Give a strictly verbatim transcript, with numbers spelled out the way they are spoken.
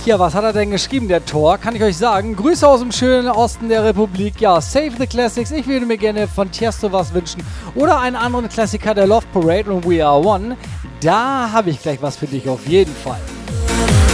Ja, was hat er denn geschrieben, der Tor? Kann ich euch sagen. Grüße aus dem schönen Osten der Republik. Ja, Save the Classics. Ich würde mir gerne von Tiesto was wünschen. Oder einen anderen Klassiker der Love Parade und We Are One. Da habe ich gleich was für dich auf jeden Fall.